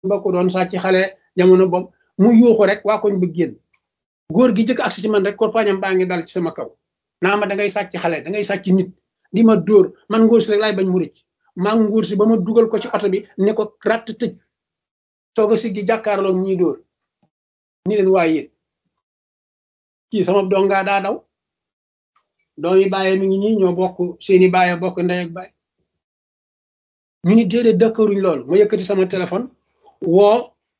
ba ko doon sàcc xale jamono boobu mu yuuxu rek waa koñ ba génn góor gi jëkk agsi ci man rek korpañam baa ngi dal ci sama kaw naa ma da ngay sàcc xale da ngay sàcc nit di ma dóor man ngóor si rek laay bañ mu rëcc maa ngi ngóor si ba ma dugal ko ci oto bi ne ko ratt tëj soog a siggi jàkkaarloo ñii dóor ñi leen waaye yéen kii sama dongaa daa daw doom yi bàyyee mi ngi nii ñoo bokk seeni bàyyee bokk ndey ak baay ñu ni déedéet dëkkëruñ loolu ma yëkkati sama téléphone woo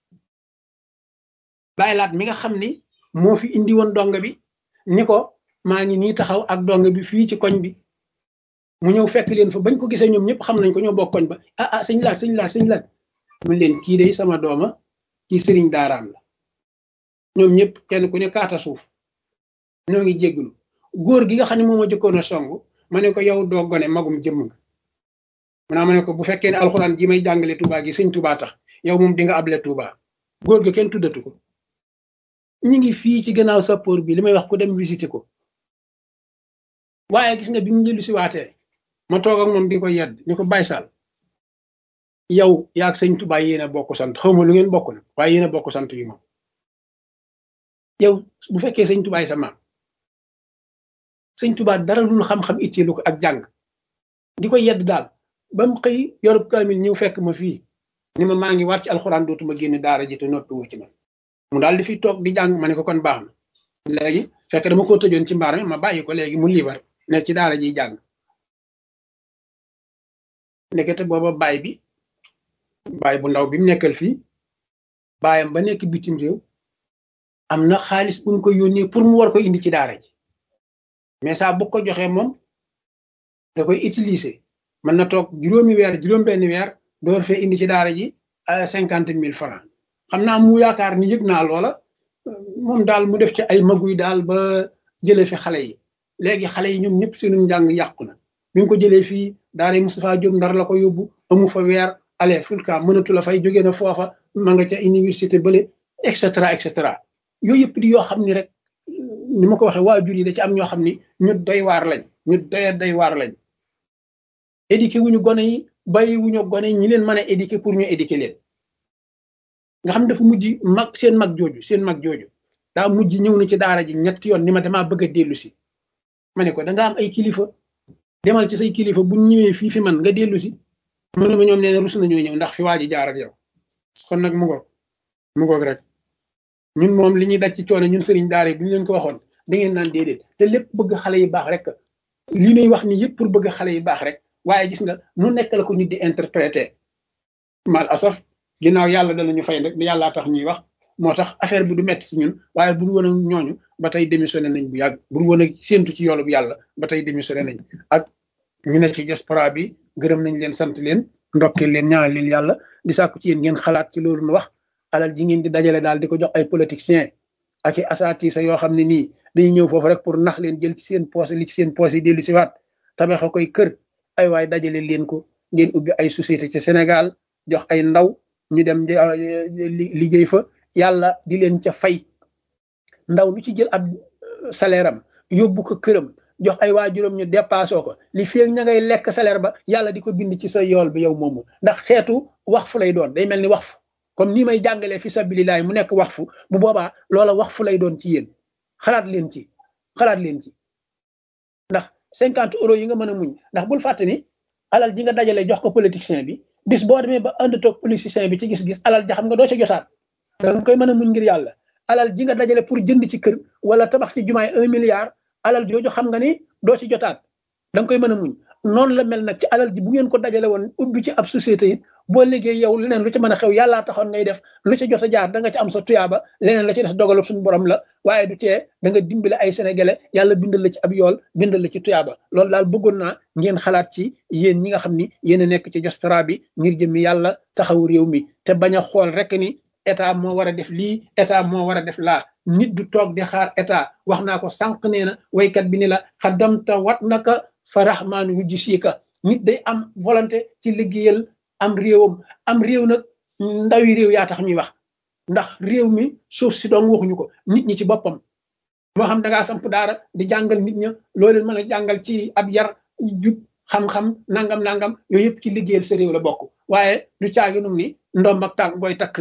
bàyyilaat mi nga xam ni moo fi indi woon dong bi ni ko maa ngi nii taxaw ak dong bi fii ci koñ bi mu ñëw fekk leen fa bañ ko gisee ñoom ñëpp xam nañ ko ñoo bokk koñ ba sëñ laaj mun leen kii day sama dooma kii sëriñ daaraam la ñoom ñëpp kenn ku ne kaata suuf ñoo ngi jégglu góor gi nga xam ne moom a jëkkoon a song ma ne ko yow doo gone magum jëmm nga ma ne ko bu fekkee ne alxuraan ji may jàngale Touba gi sëñ Touba tax yow moom di nga able Touba góor gi kenn tuddatu ko ñu ngi fii ci gannaaw sappoor bi li may wax ko dem visiter ko waaye gis nga bi mu njëlu si waatee ma toog ak moom di ko yedd ñu ko Baye Sall yow yaag sëñ Touba yéen a bokk sant xaw ma lu ngeen bokk nag waaye yéen a bokk sant yi moom yow bu fekkee sëñ Touba sa maam sëñ Touba dara lu xam-xam itteelu ko ak jàng di ko yedd daal ba mu xëy yorub kaamil ñëw fekk ma fii ni ma maa ngi war ci alxuraan dootuma génn daara ji te noppi wu ci man mu daal di fi toog di jàng ma ne ko kon baax na léegi fekk dama ko tëjoon ci mbaar mi ma bàyyi ko léegi mu liibar ne ci daara ji jàng nekkete booba baay bu ndaw bi mu nekkal fii baayam ba nekk bitim réew am na xaalis bu ñu ko yónnee pour mu war ko indi ci daara ji mais saa bu ko joxee moom da koy utiliser mën na toog juróom-benn weer door fee indi ci daara ji 50,000 francs xam naa mu yaakaar ni yëg naa loola moom daal mu def ci ay maguy daal ba jëlee fi xale yi léegi xale yi ñoom ñëpp seenu njàng yàqu na bi nga ko jëlee fii daara Moustapha Diop Ndar la ko yóbbu amu fa weer ale fulka mënatu la fay jógee na foofa ma nga ca université bële et cetera yooyu yëpp di yoo xam ni rek ni ma ko waxee waajur yi da ci am ñoo xam ni ñu doy waar lañ ñu doy waar lañ éduqué wuñu gone yi bàyyi wuñu gone yi ñi leen mën a éduqué pour ñu éduqué leen nga xam dafa mujj seen mag jooju daa mujj ñëw na ci daara ji ñetti yoon ni ma damaa bëgg a dellu si ma ne ko da nga am ay kilifa demal ci say kilifa bu ñëwee fii fi man nga dellu si mu ne ma ñoom nee na rus nañoo ñëw ndax fi waa ji jaar ak yow kon nag mu ngoog rek ñun moom li ñuy daj ci coono ñun sëriñ daara yi bu ñu leen ko waxoon da ngeen naan déedéet te lépp bëgg xale yi baax rek li ñuy wax ni yëpp pour bëgg xale yi baax rek waaye gis nga nu nekk la ko nit di interpréter mal asaf ginnaaw yàlla danañu fay rek yàllaa tax ñuy wax moo tax affaire bi du metti ci ñun waaye bu dul woon ak ñooñu ba tey démissionné nañ bu yàgg bu dul woon ak séentu ci yoolu bu yàlla ba tey démissionné nañ ak ñu ne ci diaspora bi gërëm nañ leen sant leen ndokkeel leen ñaanal leen yàlla di sàkku ci yéen ngeen xalaat ci loolu nu wax alal ji ngeen di dajale daal di ko jox ay politiciens ak i asaatiisa yoo xam ne nii dañuy ñëw foofu rek pour nax leen jël ci seen poche li ci seen poche yi dellu si waat tabaxa koy kër ay waay dajale leen ko ngeen ubbi ay société ci Sénégal jox ay ndaw ñu dem liggéey fa yàlla di leen ca fay ndaw lu ci jël ab salaire am yóbbu ko këram jox ay waajuram ñu dépassoo ko li fi ña ngay lekk salaire ba yàlla di ko bind ci sa yool bi yow moomu ndax xeetu wax fu lay doon day mel ni wax fu comme nii may jàngalee fi sabilillahi mu nekk wax fu bu boobaa loola wax fu lay doon ci yéen xalaat leen ci ndax 50 euros yi nga mën a muñ ndax bul fàtte ni alal ji nga dajale jox ko politicien bi bis boo demee ba ànd toog politicien bi ci gis-gis alal ja xam nga doo ca jotaat da nga koy mën a muñ ngir yàlla alal ji nga dajale pour jënd ci kër wala tabax ci jumaay 1 milliard alal jooju xam nga ni doo ci jotaat da nga koy mën a muñ noonu la mel nag ci alal ji bu ngeen ko dajale woon ubbi ci ab société it boo liggéey yow leneen lu ci mën a xew yàllaa taxoon ngay def lu ci jot a jaar da nga ci am sa tuyaaba leneen la ci def dogalu suñu borom la waaye du tee da nga dimbale ay sénégalais yàlla bindal la ci ab yool bindal la ci tuyaaba loolu daal bëggoon naa ngeen xalaat ci yéen ñi nga xam ni yéen a nekk ci diaspora bi ngir jëmmi yàlla taxawu réew mi te bañ a xool rek ni état moo war a def lii état moo war a def laa nit du toog di xaar état wax naa ko sànq nee na waykat bi ni la xaddamta wat naka fa rahmaan wujji siika nit day am volonté ci liggéeyal am réewam am réew nag ndawi réew yaa tax ñuy wax ndax réew mi suuf si doon waxuñu ko nit ñi ci boppam moo xam da ngaa samp daara di jàngal nit ña loo leen mën a jàngal ci ab yar jub xam-xam nangam nangam yooyu yëpp ci liggéeyal sa réew la bokk waaye du caagi num ni ndomb ak tànk booy takk